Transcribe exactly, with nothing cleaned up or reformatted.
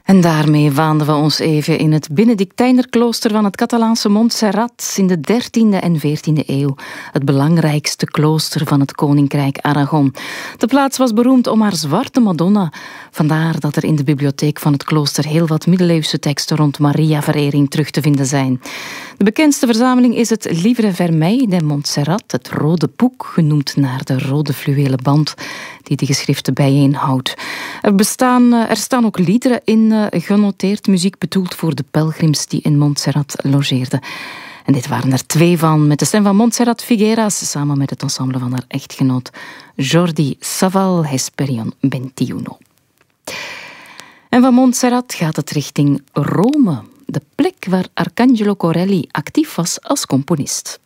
En daarmee waanden we ons even in het Benedictijnerklooster van het Catalaanse Montserrat in de dertiende en veertiende eeuw. Het belangrijkste klooster van het koninkrijk Aragon. De plaats was beroemd om haar zwarte Madonna. Vandaar dat er in de bibliotheek van het klooster heel wat middeleeuwse teksten rond Maria-verering terug te vinden zijn. De bekendste verzameling is het Livre Vermeil de Montserrat, het rode boek, genoemd naar de rode fluwelen band die de geschriften bijeenhoudt. Er, bestaan, er staan ook liederen in uh, genoteerd, muziek bedoeld voor de pelgrims die in Montserrat logeerden. En dit waren er twee van, met de stem van Montserrat Figueras, samen met het ensemble van haar echtgenoot Jordi Savall Hesperion Veintiuno. En van Montserrat gaat het richting Rome, de plek waar Arcangelo Corelli actief was als componist.